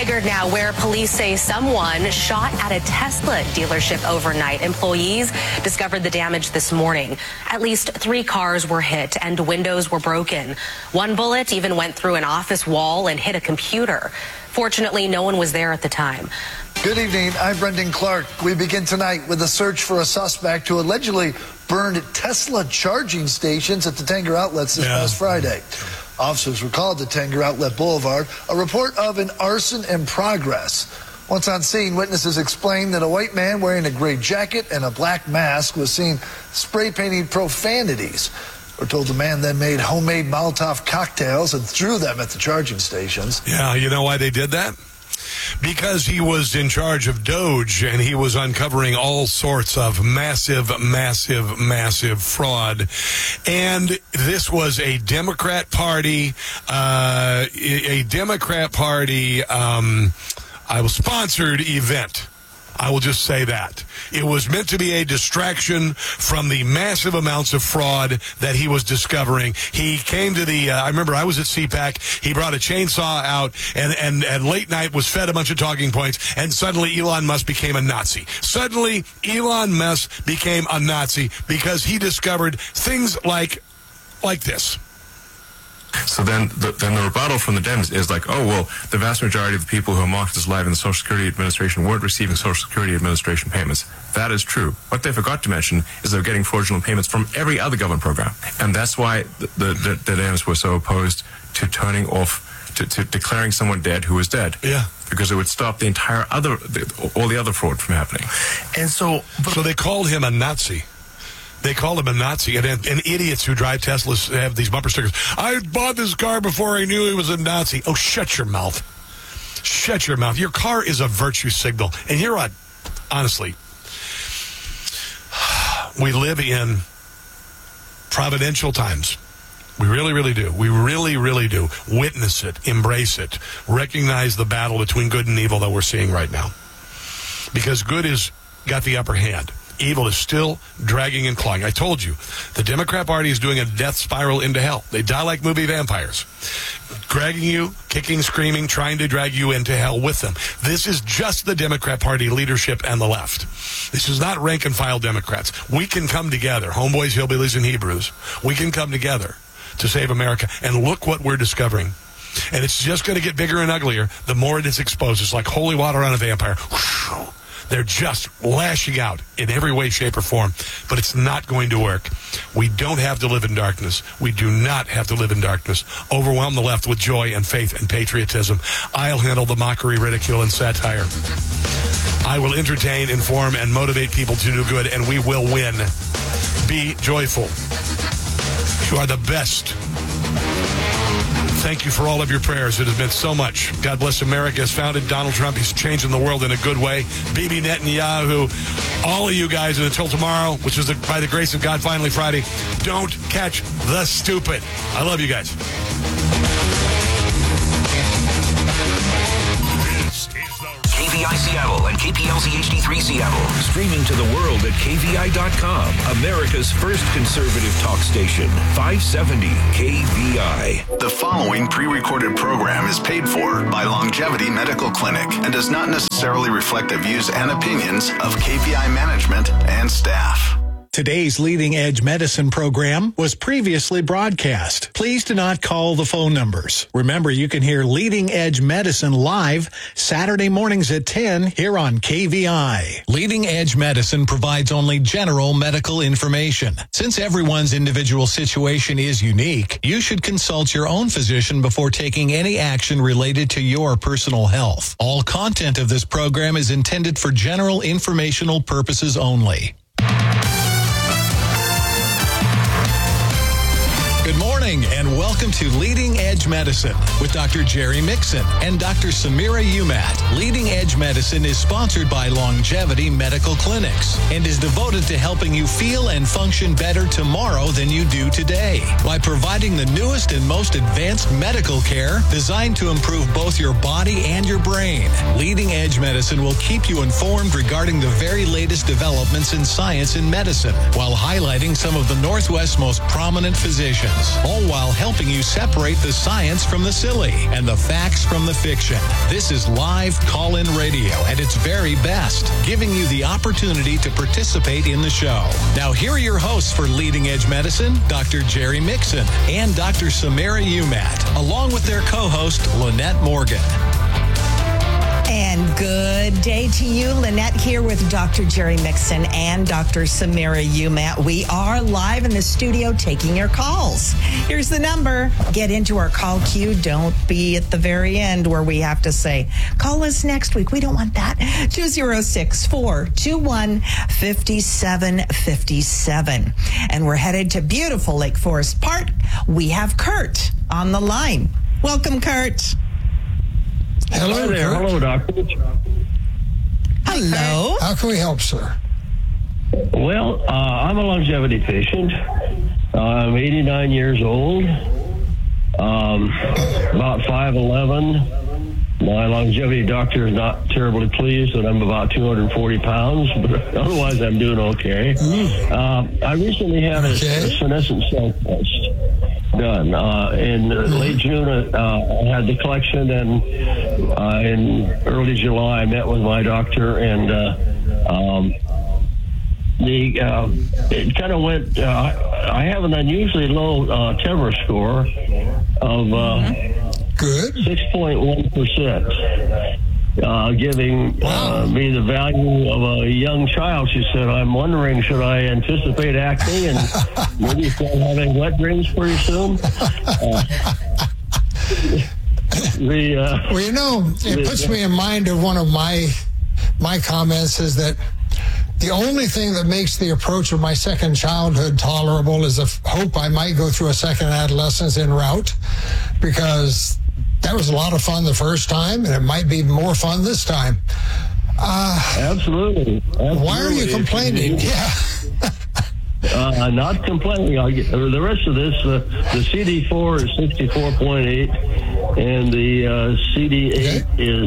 Tigard now, where police say someone shot at a Tesla dealership overnight. Employees discovered the damage this morning. At least 3 cars were hit and windows were broken. One bullet even went through an office wall and hit a computer. Fortunately, no one was there at the time. Good evening. I'm Brendan Clark. We begin tonight with a search for a suspect who allegedly burned Tesla charging stations at the Tanger outlets this past Friday. Officers were called to Tanger Outlet Boulevard. A report of an arson in progress. Once on scene, witnesses explained that a white man wearing a gray jacket and a black mask was seen spray painting profanities. We're told the man then made homemade Molotov cocktails and threw them at the charging stations. Yeah, you know why they did that? Because he was in charge of Doge and he was uncovering all sorts of massive fraud. And this was a Democrat Party, sponsored event. I will just say that. It was meant to be a distraction from the massive amounts of fraud that he was discovering. He came to the, I remember I was at CPAC, he brought a chainsaw out and late night was fed a bunch of talking points, and suddenly Elon Musk became a Nazi. Suddenly Elon Musk became a Nazi because he discovered things like this. So then the rebuttal from the Dems is like, oh, well, the vast majority of the people who are marked as alive in the Social Security Administration weren't receiving Social Security Administration payments. That is true. What they forgot to mention is they're getting fraudulent payments from every other government program. And that's why the Dems were so opposed to turning off, to declaring someone dead who was dead. Yeah. Because it would stop the entire all the other fraud from happening. And so they called him a Nazi. They called him a Nazi, and idiots who drive Teslas have these bumper stickers. I bought this car before I knew he was a Nazi. Oh, shut your mouth. Shut your mouth. Your car is a virtue signal, and you're honestly, we live in providential times. We really, really do. We really, really do. Witness it, embrace it, recognize the battle between good and evil that we're seeing right now. Because good has got the upper hand. Evil is still dragging and clawing. I told you, the Democrat Party is doing a death spiral into hell. They die like movie vampires. Dragging you, kicking, screaming, trying to drag you into hell with them. This is just the Democrat Party leadership and the left. This is not rank and file Democrats. We can come together, homeboys, hillbillies, and Hebrews. We can come together to save America. And look what we're discovering. And it's just going to get bigger and uglier the more it is exposed. It's like holy water on a vampire. They're just lashing out in every way, shape, or form. But it's not going to work. We don't have to live in darkness. We do not have to live in darkness. Overwhelm the left with joy and faith and patriotism. I'll handle the mockery, ridicule, and satire. I will entertain, inform, and motivate people to do good, and we will win. Be joyful. You are the best. Thank you for all of your prayers. It has meant so much. God bless America. Has founded Donald Trump. He's changing the world in a good way. Bibi Netanyahu, all of you guys, and until tomorrow, which is by the grace of God, finally Friday, don't catch the stupid. I love you guys. KVI Seattle and KPLZ HD3 Seattle. Streaming to the world at KVI.com. America's first conservative talk station. 570 KVI. The following pre-recorded program is paid for by Longevity Medical Clinic and does not necessarily reflect the views and opinions of KVI management and staff. Today's Leading Edge Medicine program was previously broadcast. Please do not call the phone numbers. Remember, you can hear Leading Edge Medicine live Saturday mornings at 10 here on KVI. Leading Edge Medicine provides only general medical information. Since everyone's individual situation is unique, you should consult your own physician before taking any action related to your personal health. All content of this program is intended for general informational purposes only. Good morning and welcome to Leading Edge Medicine with Dr. Jerry Mixon and Dr. Samira Umat. Leading Edge Medicine is sponsored by Longevity Medical Clinics and is devoted to helping you feel and function better tomorrow than you do today by providing the newest and most advanced medical care designed to improve both your body and your brain. Leading Edge Medicine will keep you informed regarding the very latest developments in science and medicine while highlighting some of the Northwest's most prominent physicians. all while helping you separate the science from the silly and the facts from the fiction. This is live call-in radio at its very best, giving you the opportunity to participate in the show. Now, here are your hosts for Leading Edge Medicine, Dr. Jerry Mixon and Dr. Samira Umat, along with their co-host, Lynette Morgan. And good day to you. Lynette here with Dr. Jerry Mixon and Dr. Samira Umat. We are live in the studio taking your calls. Here's the number. Get into our call queue. Don't be at the very end where we have to say, call us next week. We don't want that. 206-421-5757. And we're headed to beautiful Lake Forest Park. We have Kurt on the line. Welcome, Kurt. Hello there. Hello, doctor. Hello. How can we help, sir? Well, I'm a longevity patient. I'm 89 years old. About 5'11". My longevity doctor is not terribly pleased that I'm about 240 pounds, but otherwise I'm doing okay. I recently had a senescent cell test done. In late June, I had the collection, and in early July, I met with my doctor, and it kind of went. I have an unusually low TEVR score of 6.1%. Giving me the value of a young child. She said, I'm wondering, should I anticipate acne and maybe start having wet dreams pretty soon? Well, you know, it puts me in mind of one of my comments is that the only thing that makes the approach of my second childhood tolerable is a hope I might go through a second adolescence en route, because that was a lot of fun the first time, and it might be more fun this time. Absolutely. Why are you complaining? Not complaining. The rest of this, the CD4 is 64.8, and the CD8 is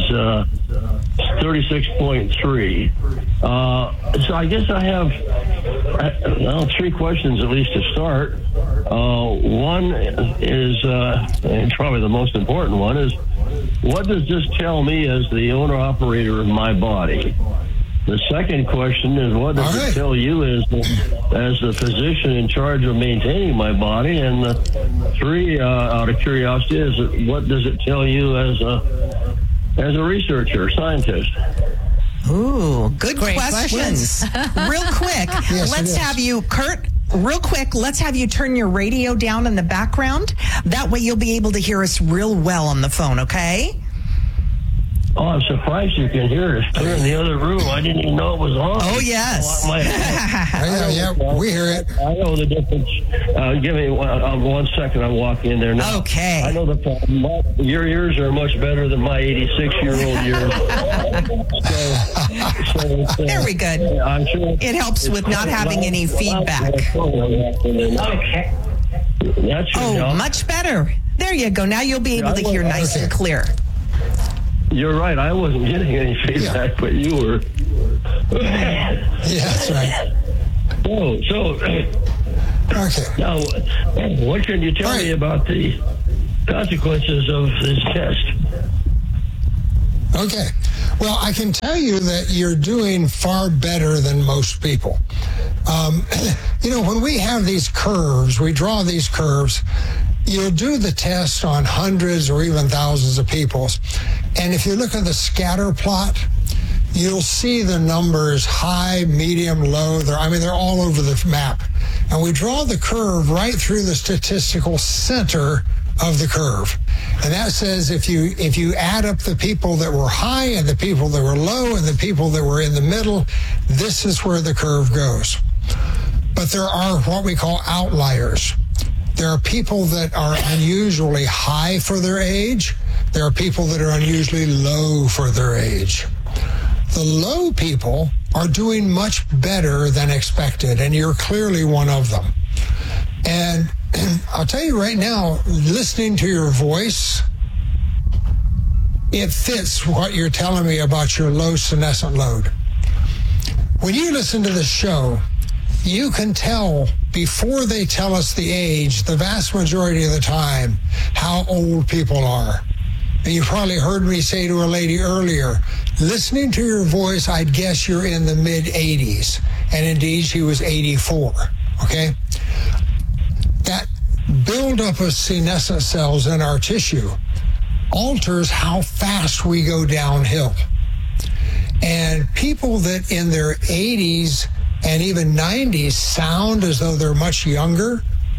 36.3. So I guess I have three questions at least to start. One is, and probably the most important one, is what does this tell me as the owner-operator of my body? The second question is, what does it tell you as the physician in charge of maintaining my body? And the three, out of curiosity, is what does it tell you as a researcher, scientist? Ooh, good questions. Real quick, let's have you, Kurt. Real quick, let's have you turn your radio down in the background. That way you'll be able to hear us real well on the phone, okay? Oh, I'm surprised you can hear us clear in the other room. I didn't even know it was on. Oh, yes. We hear it. I know the difference. Give me 1 second. I'm walking in there now. Okay. I know the problem. Your ears are much better than my 86-year-old ears. Very good. I'm sure it helps with not having any feedback. Okay. That should help. Much better. There you go. Now you'll be able to hear nice and clear. You're right. I wasn't getting any feedback, but you were. That's right. Okay. Now, what can you tell me about the consequences of this test? Okay. Well, I can tell you that you're doing far better than most people. You know, when we have these curves, we draw these curves, you'll do the test on hundreds or even thousands of people. And if you look at the scatter plot, you'll see the numbers high, medium, low. They're all over the map. And we draw the curve right through the statistical center of the curve. And that says if you add up the people that were high and the people that were low and the people that were in the middle, this is where the curve goes. But there are what we call outliers. There are people that are unusually high for their age. There are people that are unusually low for their age. The low people are doing much better than expected, and you're clearly one of them. And I'll tell you right now, listening to your voice, it fits what you're telling me about your low senescent load. When you listen to the show, you can tell before they tell us the age, the vast majority of the time, how old people are. And you probably heard me say to a lady earlier, listening to your voice, I'd guess you're in the mid-80s. And indeed, she was 84, okay? That buildup of senescent cells in our tissue alters how fast we go downhill. And people that in their 80s and even 90s sound as though they're much younger,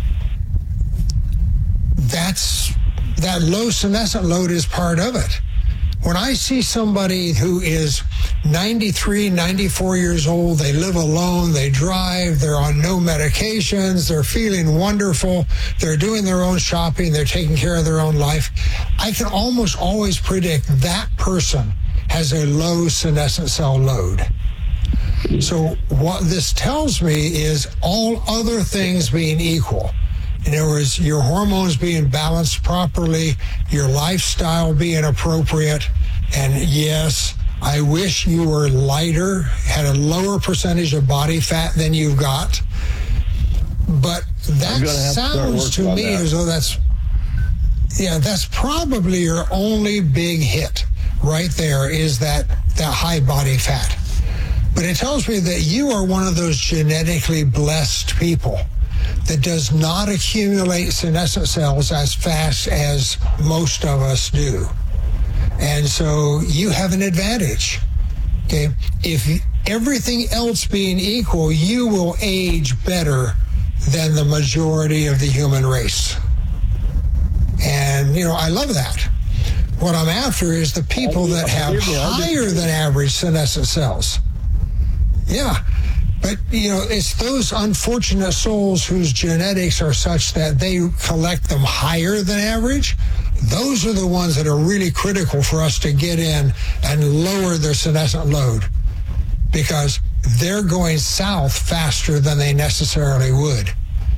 that low senescent load is part of it. When I see somebody who is 93, 94 years old, they live alone, they drive, they're on no medications, they're feeling wonderful, they're doing their own shopping, they're taking care of their own life, I can almost always predict that person has a low senescent cell load. So what this tells me is, all other things being equal, in other words, your hormones being balanced properly, your lifestyle being appropriate, and yes, I wish you were lighter, had a lower percentage of body fat than you've got, but that sounds to me as though that's probably your only big hit right there, is that high body fat. But it tells me that you are one of those genetically blessed people that does not accumulate senescent cells as fast as most of us do. And so you have an advantage. Okay? If everything else being equal, you will age better than the majority of the human race. And, I love that. What I'm after is the people that have higher than average senescent cells. Yeah. But, it's those unfortunate souls whose genetics are such that they collect them higher than average. Those are the ones that are really critical for us to get in and lower their senescent load, because they're going south faster than they necessarily would.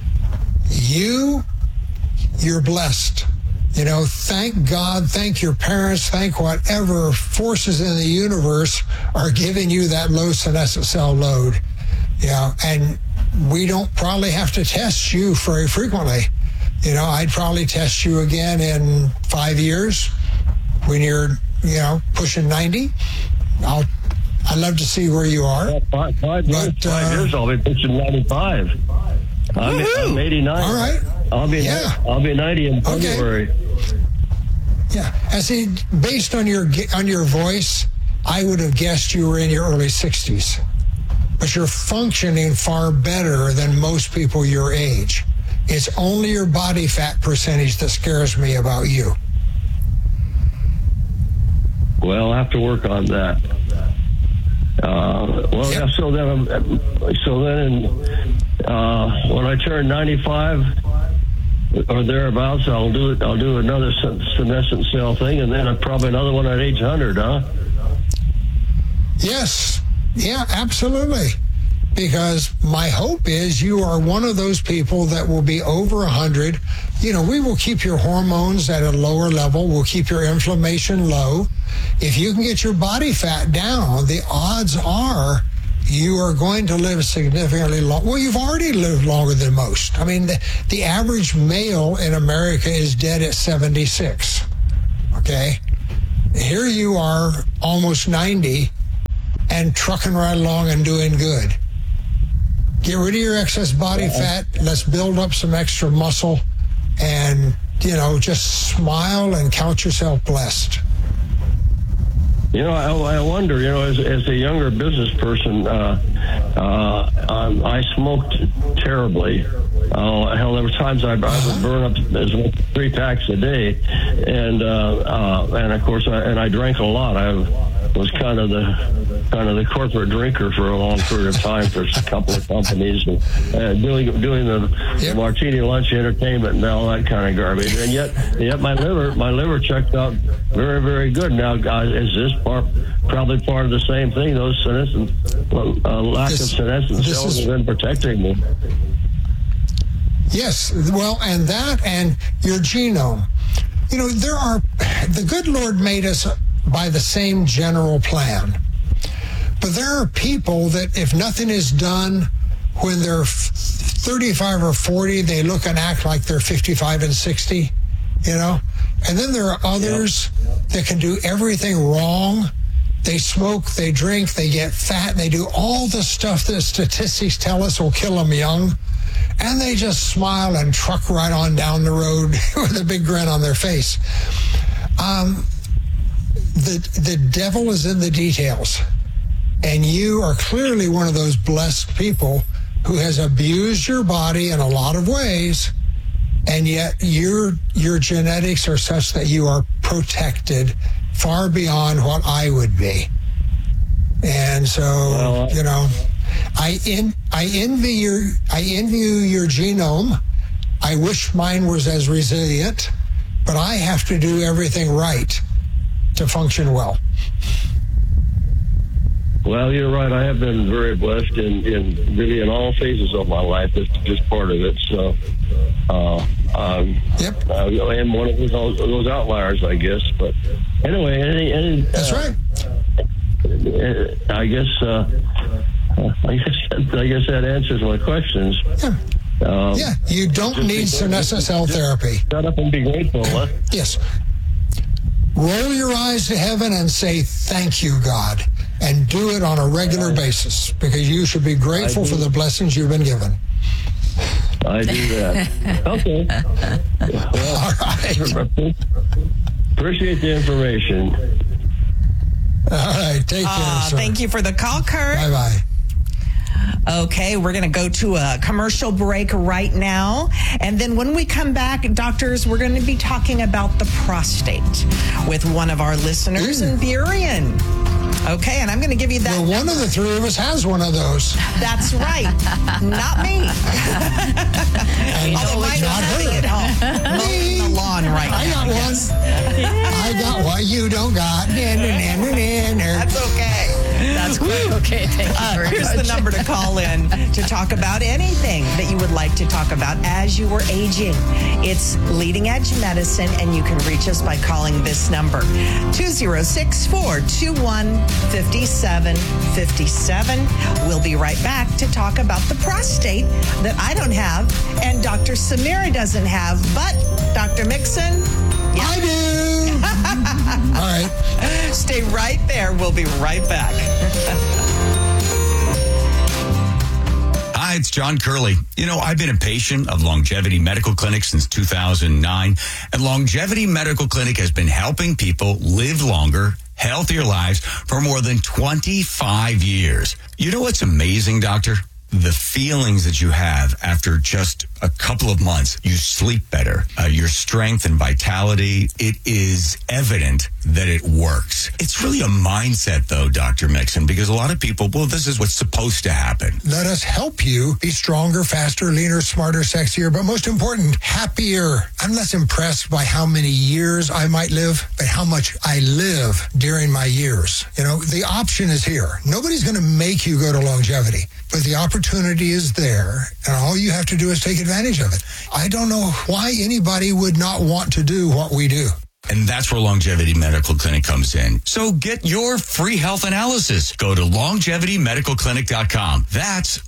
You're blessed. Thank God, thank your parents, thank whatever forces in the universe are giving you that low senescent cell load. And we don't probably have to test you very frequently. I'd probably test you again in 5 years when you're, pushing 90. I'd love to see where you are. 5 years, I'll be pushing 95. I'm 89. All right. I'll be 90 in February. Okay. Yeah. And see, based on your voice, I would have guessed you were in your early 60s. But you're functioning far better than most people your age. It's only your body fat percentage that scares me about you. Well, I'll have to work on that. So then when I turn 95 or thereabouts, I'll do another senescent cell thing, and then probably another one at age 100, huh? Yes. Yeah, absolutely. Because my hope is you are one of those people that will be over 100. We will keep your hormones at a lower level. We'll keep your inflammation low. If you can get your body fat down, the odds are you are going to live significantly long. Well, you've already lived longer than most. I mean, the average male in America is dead at 76. Okay? Here you are, almost 90, and trucking right along and doing good. Get rid of your excess body fat. Let's build up some extra muscle, and, just smile and count yourself blessed. I wonder, as a younger business person, I smoked terribly. Hell, there were times I would burn up as much as 3 packs a day, and of course, I drank a lot. I was kind of the corporate drinker for a long period of time for a couple of companies, and doing the martini lunch entertainment and all that kind of garbage. And yet my liver checked out very, very good. Now, is this probably part of the same thing? Those lack of senescent cells have been protecting me. Yes, well, and that and your genome. The good Lord made us by the same general plan. But there are people that if nothing is done when they're 35 or 40, they look and act like they're 55 and 60, you know? And then there are others that can do everything wrong. They smoke, they drink, they get fat, they do all the stuff that statistics tell us will kill them young. And they just smile and truck right on down the road with a big grin on their face. The devil is in the details. And you are clearly one of those blessed people who has abused your body in a lot of ways, and yet your genetics are such that you are protected far beyond what I would be. And so, you know, I envy your genome. I wish mine was as resilient, but I have to do everything right to function well. Well, you're right. I have been very blessed in really in all phases of my life. That's just part of it. So, yep. I am one of those outliers, I guess. But anyway, that's right. I guess that answers my questions. Yeah. You don't need senescence cell therapy. Shut up and be grateful, huh? Yes. Roll your eyes to heaven and say, thank you, God. And do it on a regular basis, because you should be grateful for the blessings you've been given. I do that. Okay. Well, all right. Appreciate the information. All right. Take care, sir. Thank you for the call, Kurt. Bye-bye. Okay, we're going to go to a commercial break right now. And then when we come back, doctors, we're going to be talking about the prostate with one of our listeners in Burien. Okay, and I'm going to give you that. Well, one of the three of us has one of those. That's right. Not me. Although mine is having it home. Mowing the lawn right now. I got one. I got one. You don't got. That's okay. That's great. Okay, thank you very Here's much. the number to call in to talk about anything that you would like to talk about as you were aging. It's Leading Edge Medicine, and you can reach us by calling this number, 206-421-5757. We'll be right back to talk about the prostate that I don't have and Dr. Samira doesn't have, but Dr. Mixon, I do. All right. Stay right there. We'll be right back. Hi, it's John Curley. You know, I've been a patient of Longevity Medical Clinic since 2009, and Longevity Medical Clinic has been helping people live longer, healthier lives for more than 25 years. You know what's amazing, Doctor? The feelings that you have after just a couple of months. You sleep better. Your strength and vitality, it is evident that it works. It's really a mindset, though, Dr. Mixon, because a lot of people, well, this is what's supposed to happen. Let us help you be stronger, faster, leaner, smarter, sexier, but most important, happier. I'm less impressed by how many years I might live, but how much I live during my years. You know, the option is here. Nobody's going to make you go to longevity, but the opportunity is there, and all you have to do is take advantage of it. I don't know why anybody would not want to do what we do. And that's where Longevity Medical Clinic comes in. So get your free health analysis. Go to LongevityMedicalClinic.com. That's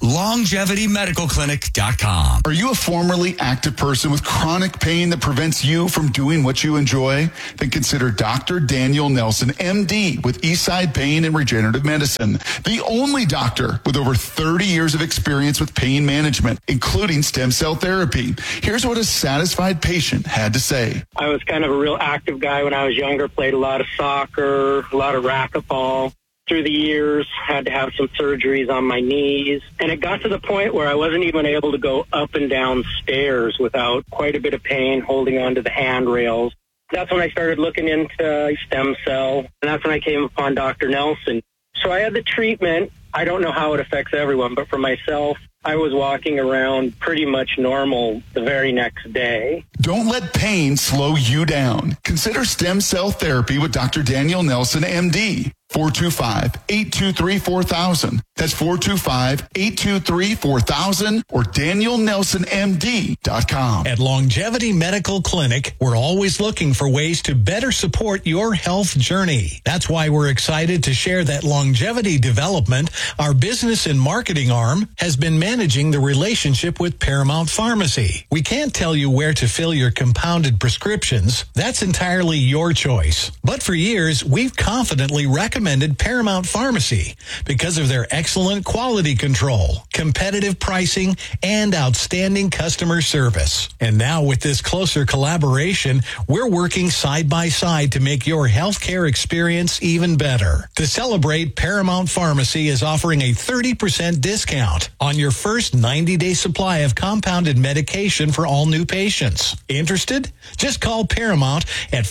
LongevityMedicalClinic.com. Are you a formerly active person with chronic pain that prevents you from doing what you enjoy? Then consider Dr. Daniel Nelson, MD, with Eastside Pain and Regenerative Medicine. The only doctor with over 30 years of experience with pain management, including stem cell therapy. Here's what a satisfied patient had to say. I was kind of a real active guy when I was younger, played a lot of soccer, a lot of racquetball. Through the years, had to have some surgeries on my knees. And it got to the point where I wasn't even able to go up and down stairs without quite a bit of pain holding onto the handrails. That's when I started looking into stem cell, and that's when I came upon Dr. Nelson. So I had the treatment. I don't know how it affects everyone, but for myself, I was walking around pretty much normal the very next day. Don't let pain slow you down. Consider stem cell therapy with Dr. Daniel Nelson, MD. 425-823-4000. That's 425-823-4000 or DanielNelsonMD.com. At Longevity Medical Clinic, we're always looking for ways to better support your health journey. That's why we're excited to share that Longevity Development, our business and marketing arm, has been managing the relationship with Paramount Pharmacy. We can't tell you where to fill your compounded prescriptions. That's entirely your choice. But for years, we've confidently recommended Paramount Pharmacy because of their excellent quality control, competitive pricing, and outstanding customer service. And now with this closer collaboration, we're working side by side to make your healthcare experience even better. To celebrate, Paramount Pharmacy is offering a 30% discount on your first 90-day supply of compounded medication for all new patients. Interested? Just call Paramount at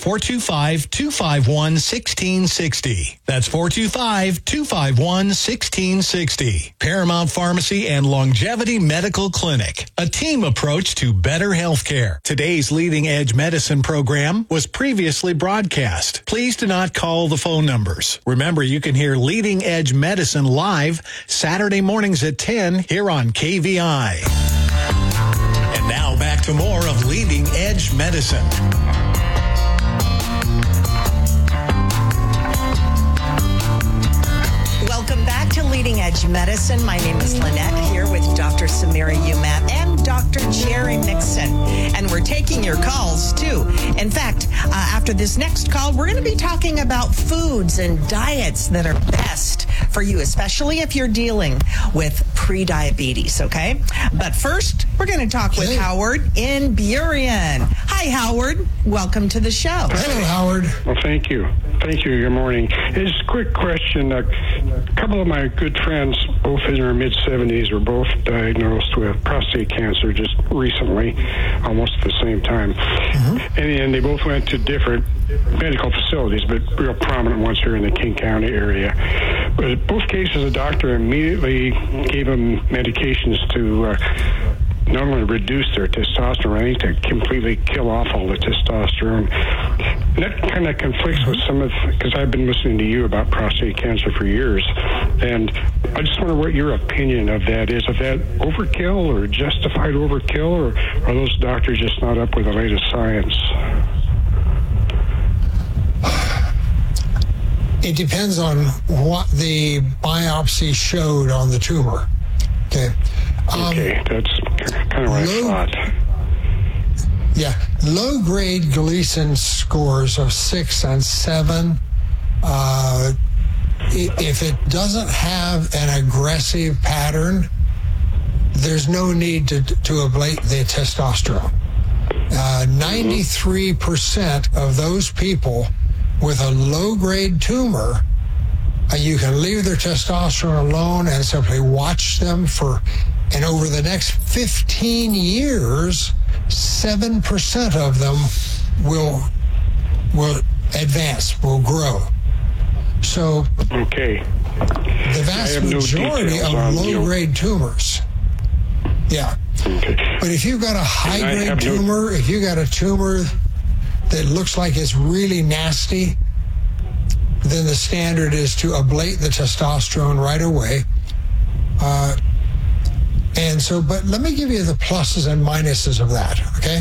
425-251-1660. That's 425-251-1660. Paramount Pharmacy and Longevity Medical Clinic. A team approach to better healthcare. Today's Leading Edge Medicine program was previously broadcast. Please do not call the phone numbers. Remember, you can hear Leading Edge Medicine live Saturday mornings at 10 here on KVI. And now back to more of Leading Edge Medicine. Welcome back to Leading Edge Medicine. My name is Lynette, here with Dr. Samira Umat and Dr. Jerry Mixon. And we're taking your calls, too. In fact, after this next call, we're going to be talking about foods and diets that are best for you, especially if you're dealing with pre-diabetes, okay? But first, we're going to talk with Howard in Burien. Hi, Howard. Welcome to the show. Hello, Howard. Well, thank you. Thank you. Good morning. Just a quick question. A couple of my good friends, both in their mid-70s, were both diagnosed with prostate cancer just recently, almost at the same time. And they both went to different medical facilities, but real prominent ones here in the King County area. But in both cases, the doctor immediately gave them medications to not only reduce their testosterone, I think to completely kill off all the testosterone. And that kind of conflicts with some of, because I've been listening to you about prostate cancer for years, and I just wonder what your opinion of that is. Is that overkill or justified overkill, or are those doctors just not up with the latest science? It depends on what the biopsy showed on the tumor. Okay. Okay, that's kind of what I thought. Yeah, low-grade Gleason scores of 6 and 7. If it doesn't have an aggressive pattern, there's no need to ablate the testosterone. 93% of those people with a low-grade tumor, you can leave their testosterone alone and simply watch them and over the next 15 years, 7% of them will advance, will grow. So, okay, the vast majority of low-grade tumors, yeah. Okay. But if you've got a high-grade tumor, if you've got a tumor that looks like it's really nasty, then the standard is to ablate the testosterone right away. But let me give you the pluses and minuses of that, okay?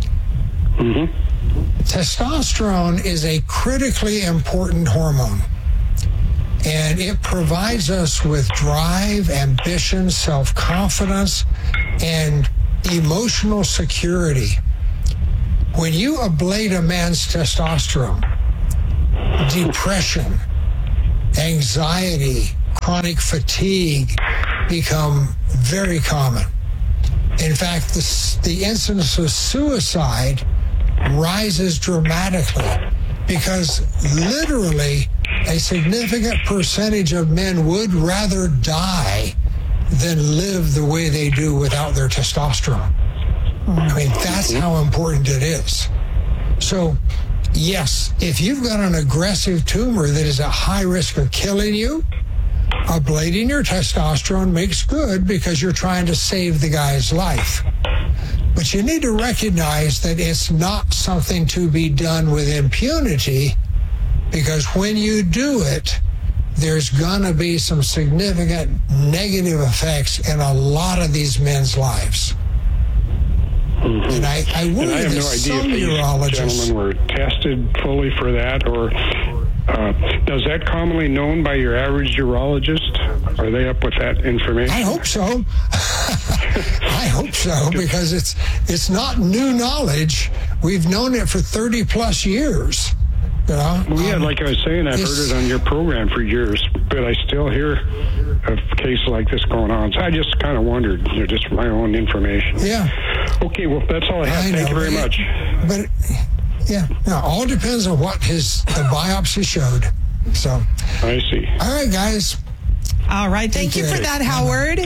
Testosterone is a critically important hormone, and it provides us with drive, ambition, self-confidence, and emotional security. When you ablate a man's testosterone, depression, anxiety, chronic fatigue become very common. In fact, the incidence of suicide rises dramatically because literally a significant percentage of men would rather die than live the way they do without their testosterone. I mean, that's how important it is. So, yes, if you've got an aggressive tumor that is at high risk of killing you, ablating your testosterone makes good because you're trying to save the guy's life. But you need to recognize that it's not something to be done with impunity, because when you do it, there's going to be some significant negative effects in a lot of these men's lives. Mm-hmm. And I worry have that no idea some if these urologists gentlemen were tested fully for that, or is that commonly known by your average urologist? Are they up with that information? I hope so. I hope so, because it's not new knowledge. We've known it for 30 plus years. You know? Well, yeah, like I was saying, I've heard it on your program for years, but I still hear of cases like this going on. So I just kind of wondered, just for my own information. Yeah. Okay, well, that's all I have. Thank you very much. But, yeah, no, all depends on what the biopsy showed. So. I see. All right, guys. All right. Thank you for that, Howard.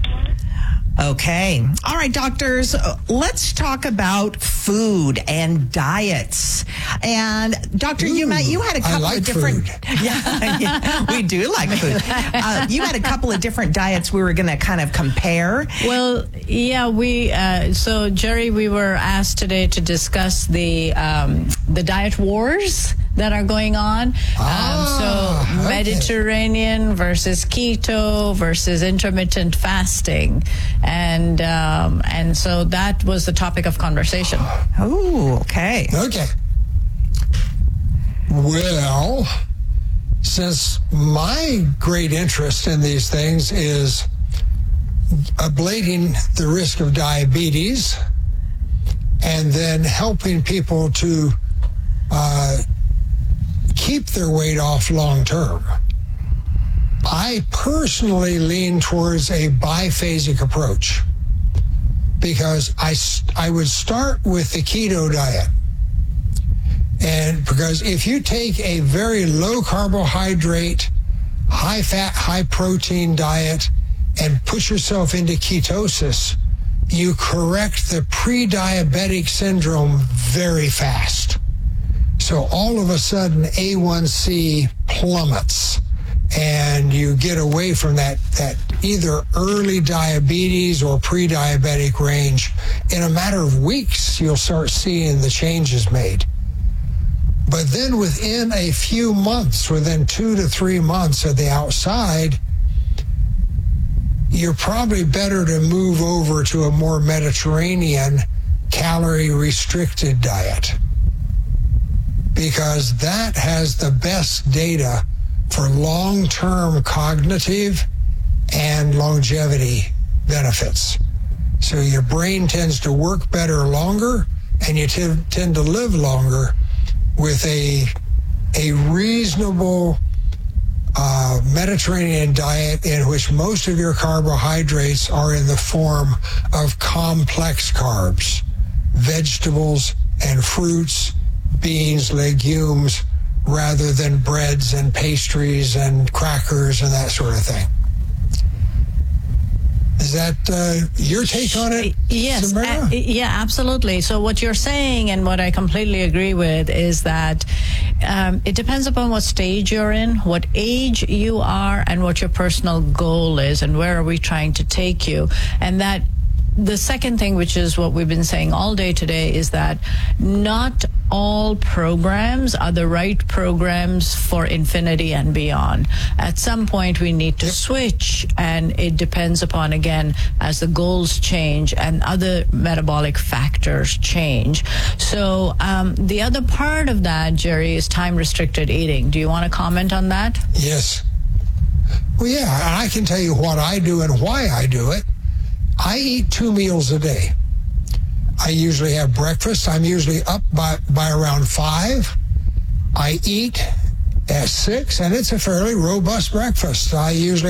Okay. All right, doctors, let's talk about food and diets. And Dr. Umat, you had a couple of different... Yeah, we do like food. You had a couple of different diets we were going to kind of compare. Well, yeah, so Jerry, we were asked today to discuss the diet wars that are going on. So Mediterranean versus keto versus intermittent fasting. And so that was the topic of conversation. Oh, okay. Okay. Well, since my great interest in these things is ablating the risk of diabetes and then helping people to keep their weight off long term, I personally lean towards a biphasic approach, because I would start with the keto diet. And because if you take a very low carbohydrate, high fat, high protein diet and push yourself into ketosis, you correct the pre-diabetic syndrome very fast. So all of a sudden A1C plummets, and you get away from that either early diabetes or pre-diabetic range. In a matter of weeks, you'll start seeing the changes made. But then within a few months, within 2 to 3 months at the outside, you're probably better to move over to a more Mediterranean calorie-restricted diet, because that has the best data for long-term cognitive and longevity benefits. So your brain tends to work better longer, and you tend to live longer with a reasonable Mediterranean diet in which most of your carbohydrates are in the form of complex carbs, vegetables and fruits, beans, legumes, rather than breads and pastries and crackers and that sort of thing. Is that your take on it? Yes. Yeah, absolutely. So what you're saying, and what I completely agree with, is that it depends upon what stage you're in, what age you are, and what your personal goal is, and where are we trying to take you. And that the second thing, which is what we've been saying all day today, is that not all programs are the right programs for infinity and beyond. At some point, we need to switch, and it depends upon, again, as the goals change and other metabolic factors change. So the other part of that, Jerry, is time-restricted eating. Do you want to comment on that? Yes. Well, yeah, I can tell you what I do and why I do it. I eat 2 meals a day. I usually have breakfast. I'm usually up by around 5. I eat at 6, and it's a fairly robust breakfast. I usually